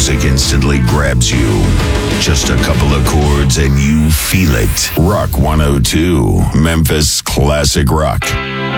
music instantly grabs you. Just a couple of chords and you feel it. Rock 102, Memphis Classic Rock.